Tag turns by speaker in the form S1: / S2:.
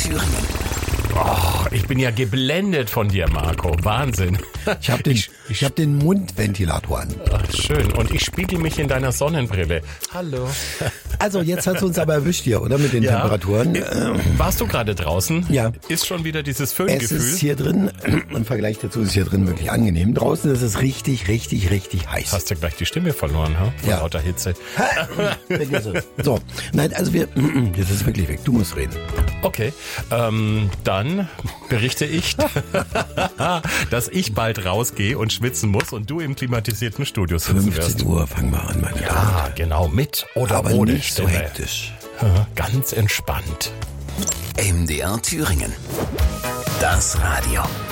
S1: Thüringen.
S2: Oh, ich bin ja geblendet von dir, Marco. Wahnsinn.
S3: Ich hab den Mundventilator an.
S2: Ach, schön. Und ich spiegel mich in deiner Sonnenbrille. Hallo.
S3: Also jetzt hast du uns aber erwischt hier, oder? Mit den Temperaturen.
S2: Warst du gerade draußen?
S3: Ja.
S2: Ist schon wieder dieses
S3: Es
S2: Föhngefühl?
S3: ist hier drin, im Vergleich dazu ist hier drin wirklich angenehm. Draußen ist es richtig, richtig, richtig heiß.
S2: Hast du gleich die Stimme verloren, ha? Von lauter Hitze.
S3: Vergiss es. So, nein, also jetzt ist es wirklich weg. Du musst reden.
S2: Okay, dann berichte ich, dass ich bald rausgehe und schwitzen muss und du im klimatisierten Studio sitzen wirst.
S3: 15 Uhr fangen wir an, meine Damen.
S2: Ja, genau, mit oder
S3: Aber
S2: ohne
S3: nicht so
S2: Stimme.
S3: hektisch.
S2: Ganz entspannt.
S1: MDR Thüringen. Das Radio.